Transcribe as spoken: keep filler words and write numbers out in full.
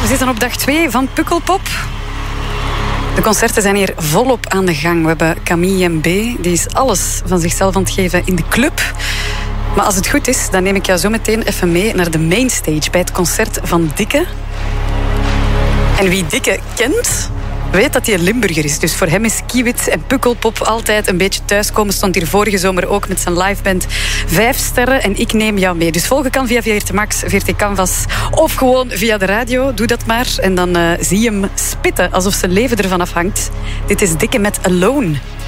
zitten op dag twee van Pukkelpop. De concerten zijn hier volop aan de gang. We hebben Camille M B, die is alles van zichzelf aan het geven in de club. Maar als het goed is, dan neem ik jou zo meteen even mee naar de mainstage bij het concert van Dikke. En wie Dikke kent, weet dat hij een Limburger is. Dus voor hem is Kiewit en Pukkelpop altijd een beetje thuiskomen. Stond hier vorige zomer ook met zijn liveband Vijf Sterren. En ik neem jou mee. Dus volgen kan via V R T Max, V R T Canvas of gewoon via de radio. Doe dat maar. En dan uh, zie je hem spitten alsof zijn leven ervan afhangt. Dit is Dikke met Alone.